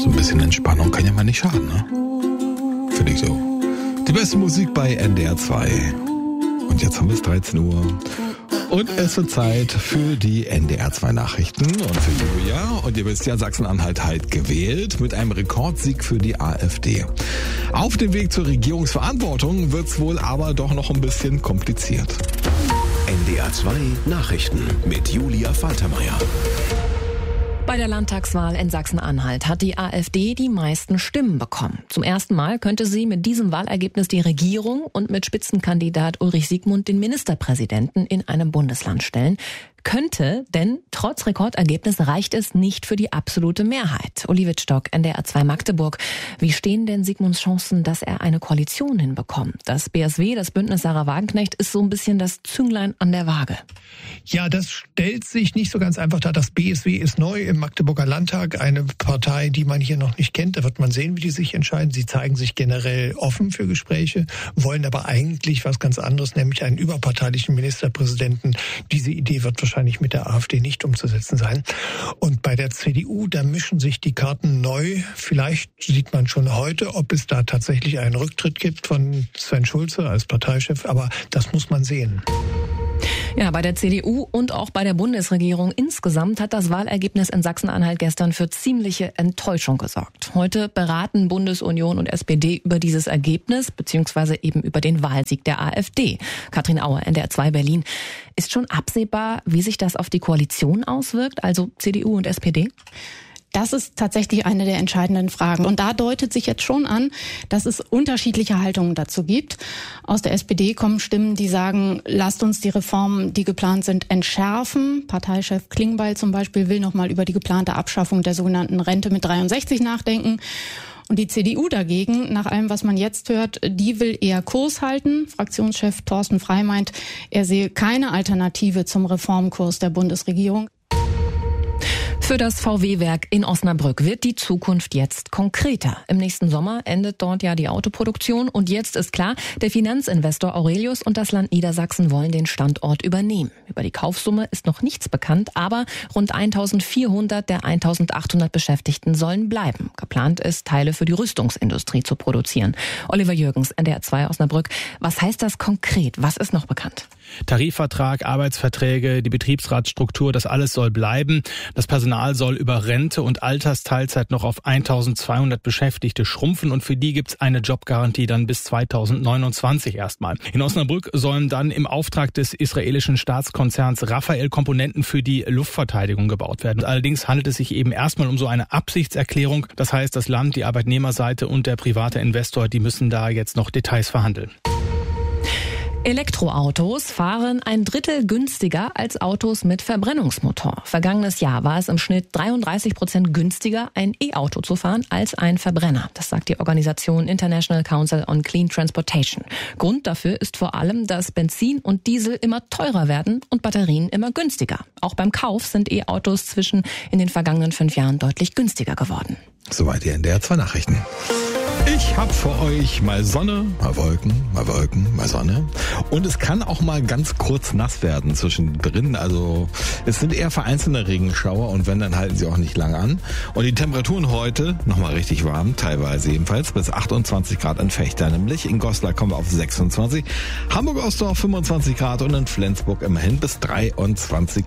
So ein bisschen Entspannung kann ja mal nicht schaden, ne? Finde ich so. Die beste Musik bei NDR 2. Und jetzt haben wir es 13 Uhr. Und es wird Zeit für die NDR 2 Nachrichten und für Julia. Und ihr wisst ja, Sachsen-Anhalt halt gewählt mit einem Rekordsieg für die AfD. Auf dem Weg zur Regierungsverantwortung wird es wohl aber doch noch ein bisschen kompliziert. NDR 2 Nachrichten mit Julia Faltermeier. Bei der Landtagswahl in Sachsen-Anhalt hat die AfD die meisten Stimmen bekommen. Zum ersten Mal könnte sie mit diesem Wahlergebnis die Regierung und mit Spitzenkandidat Ulrich Siegmund den Ministerpräsidenten in einem Bundesland stellen. Könnte, denn trotz Rekordergebnis reicht es nicht für die absolute Mehrheit. Uli Wittstock, NDR 2 Magdeburg. Wie stehen denn Siegmunds Chancen, dass er eine Koalition hinbekommt? Das BSW, das Bündnis Sarah Wagenknecht, ist so ein bisschen das Zünglein an der Waage. Ja, das stellt sich nicht so ganz einfach dar. Das BSW ist neu im Magdeburger Landtag, eine Partei, die man hier noch nicht kennt. Da wird man sehen, wie die sich entscheiden. Sie zeigen sich generell offen für Gespräche, wollen aber eigentlich was ganz anderes, nämlich einen überparteilichen Ministerpräsidenten. Diese Idee wird wahrscheinlich mit der AfD nicht umzusetzen sein. Und bei der CDU, da mischen sich die Karten neu. Vielleicht sieht man schon heute, ob es da tatsächlich einen Rücktritt gibt von Sven Schulze als Parteichef, aber das muss man sehen. Ja, bei der CDU und auch bei der Bundesregierung insgesamt hat das Wahlergebnis in Sachsen-Anhalt gestern für ziemliche Enttäuschung gesorgt. Heute beraten Bundesunion und SPD über dieses Ergebnis, beziehungsweise eben über den Wahlsieg der AfD. Katrin Auer, NDR 2 Berlin. Ist schon absehbar, wie sich das auf die Koalition auswirkt, also CDU und SPD? Das ist tatsächlich eine der entscheidenden Fragen. Und da deutet sich jetzt schon an, dass es unterschiedliche Haltungen dazu gibt. Aus der SPD kommen Stimmen, die sagen, lasst uns die Reformen, die geplant sind, entschärfen. Parteichef Klingbeil zum Beispiel will nochmal über die geplante Abschaffung der sogenannten Rente mit 63 nachdenken. Und die CDU dagegen, nach allem, was man jetzt hört, die will eher Kurs halten. Fraktionschef Thorsten Frey meint, er sehe keine Alternative zum Reformkurs der Bundesregierung. Für das VW-Werk in Osnabrück wird die Zukunft jetzt konkreter. Im nächsten Sommer endet dort ja die Autoproduktion und jetzt ist klar, der Finanzinvestor Aurelius und das Land Niedersachsen wollen den Standort übernehmen. Über die Kaufsumme ist noch nichts bekannt, aber rund 1400 der 1800 Beschäftigten sollen bleiben. Geplant ist, Teile für die Rüstungsindustrie zu produzieren. Oliver Jürgens, NDR 2 Osnabrück. Was heißt das konkret? Was ist noch bekannt? Tarifvertrag, Arbeitsverträge, die Betriebsratsstruktur, das alles soll bleiben. Das Personal soll über Rente und Altersteilzeit noch auf 1200 Beschäftigte schrumpfen und für die gibt's eine Jobgarantie dann bis 2029 erstmal. In Osnabrück sollen dann im Auftrag des israelischen Staatskonzerns Rafael Komponenten für die Luftverteidigung gebaut werden. Allerdings handelt es sich eben erstmal um so eine Absichtserklärung. Das heißt, das Land, die Arbeitnehmerseite und der private Investor, die müssen da jetzt noch Details verhandeln. Elektroautos fahren 1/3 günstiger als Autos mit Verbrennungsmotor. Vergangenes Jahr war es im Schnitt 33% günstiger, ein E-Auto zu fahren, als ein Verbrenner. Das sagt die Organisation International Council on Clean Transportation. Grund dafür ist vor allem, dass Benzin und Diesel immer teurer werden und Batterien immer günstiger. Auch beim Kauf sind E-Autos in den vergangenen 5 Jahren deutlich günstiger geworden. Soweit die NDR 2 Nachrichten. Ich hab für euch mal Sonne, mal Wolken, mal Wolken, mal Sonne. Und es kann auch mal ganz kurz nass werden zwischendrin. Also es sind eher vereinzelte Regenschauer und wenn, dann halten sie auch nicht lang an. Und die Temperaturen heute nochmal richtig warm, teilweise jedenfalls, bis 28 Grad in Vechta nämlich. In Goslar kommen wir auf 26, Hamburg-Ostdorf 25 Grad und in Flensburg immerhin bis 23.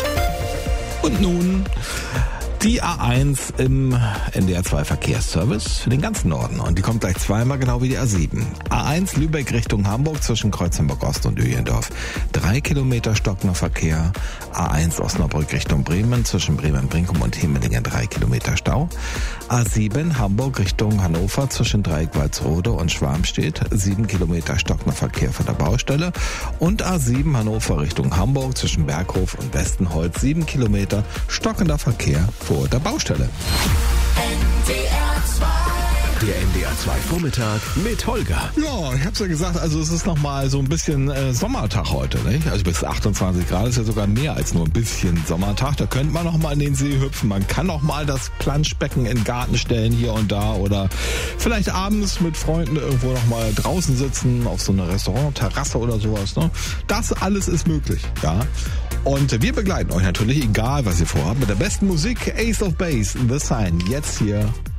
Und nun die A1 im NDR 2 Verkehrsservice für den ganzen Norden. Und die kommt gleich zweimal, genau wie die A7. A1 Lübeck Richtung Hamburg zwischen Kreuzenburg Ost und Öhlendorf. 3 Kilometer stockender Verkehr. A1 Osnabrück Richtung Bremen zwischen Bremen-Brinkum und Himmelingen 3 Kilometer Stau. A7 Hamburg Richtung Hannover zwischen Dreieck-Walsrode und Schwarmstedt. 7 Kilometer stockender Verkehr von der Baustelle. Und A7 Hannover Richtung Hamburg zwischen Berghof und Westenholz. 7 Kilometer stockender Verkehr vor der Baustelle. Der NDR 2 Vormittag mit Holger. Ja, ich hab's ja gesagt, also es ist nochmal so ein bisschen Sommertag heute, nicht? Also bis 28 Grad ist ja sogar mehr als nur ein bisschen Sommertag. Da könnte man nochmal in den See hüpfen. Man kann auch mal das Planschbecken in den Garten stellen hier und da oder vielleicht abends mit Freunden irgendwo nochmal draußen sitzen auf so einer Restaurant-Terrasse oder sowas. Ne? Das alles ist möglich, ja. Und wir begleiten euch natürlich, egal was ihr vorhabt, mit der besten Musik, Ace of Base, The Sign, jetzt hier